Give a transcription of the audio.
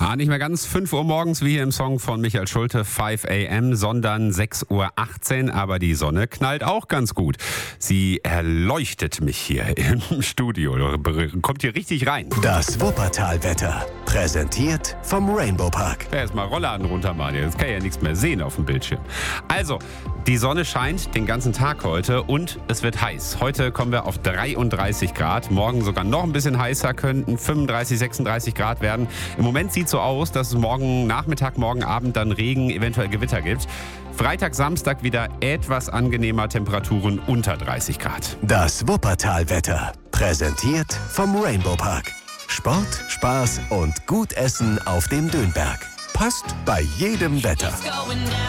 Nicht mehr ganz 5 Uhr morgens wie hier im Song von Michael Schulte, 5 a.m., sondern 6:18 Uhr. Aber die Sonne knallt auch ganz gut. Sie erleuchtet mich hier im Studio. Kommt hier richtig rein. Das Wuppertal-Wetter. Präsentiert vom Rainbow Park. Erstmal Rollladen runter machen. Jetzt kann ich ja nichts mehr sehen auf dem Bildschirm. Also, die Sonne scheint den ganzen Tag heute und es wird heiß. Heute kommen wir auf 33 Grad. Morgen sogar noch ein bisschen heißer, könnten 35, 36 Grad werden. Im Moment sieht es so aus, dass es morgen Nachmittag, morgen Abend dann Regen, eventuell Gewitter gibt. Freitag, Samstag wieder etwas angenehmer, Temperaturen unter 30 Grad. Das Wuppertal-Wetter. Präsentiert vom Rainbow Park. Sport, Spaß und gut Essen auf dem Dönberg. Passt bei jedem Wetter.